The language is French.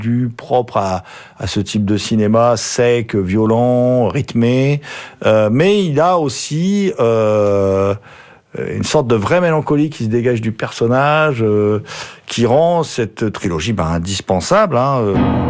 propre à ce type de cinéma sec, violent, rythmé, mais il a aussi une sorte de vraie mélancolie qui se dégage du personnage, qui rend cette trilogie indispensable.